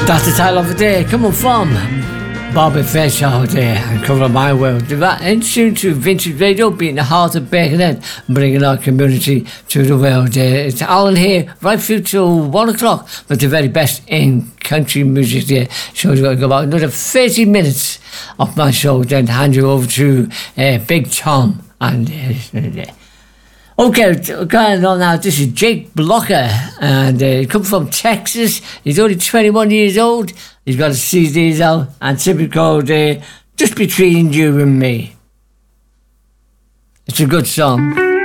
That's the title of the day. Coming from Bobby Fairchild there and Cover My World. In tune to Vintage Radio, being the heart of Birkenhead, bringing our community to the world. It's Alan here, right through till 1 o'clock, with the very best in country music there. So we're going to go about another 30 minutes of my show, then hand you over to Big Tom. And okay, going on now, this is Jake Blocker, and he comes from Texas. He's only 21 years old. He's got his CDs out, and simply called Just Between You and Me. It's a good song.